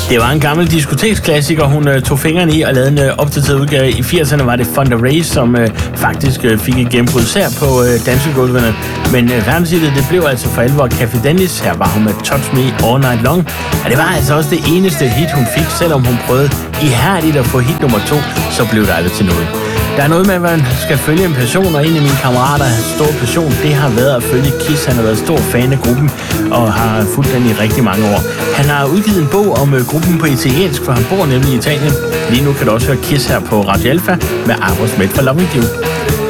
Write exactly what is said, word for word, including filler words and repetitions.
Det var en gammel diskoteksklassiker, hun øh, tog fingrene i og lavede en øh, opdateret udgave. I firserne var det Fonda Race, som øh, faktisk øh, fik et gennembrud sær på øh, dansegulvene. Men øh, verdenshittet, det blev altså for alvor Café Dennis. Her var hun med Touch Me All Night Long. Og det var altså også det eneste hit, hun fik, selvom hun prøvede ihærdigt at få hit nummer to, så blev det aldrig til noget. Der er noget med, at man skal følge en person, og en af mine kammerater, hans store passion, det har været at følge Kiss. Han har været stor fan af gruppen, og har fulgt den i rigtig mange år. Han har udgivet en bog om uh, gruppen på italiensk, for han bor nemlig i Italien. Lige nu kan du også høre Kiss her på Radio Alpha med Aerosmith for Loving You.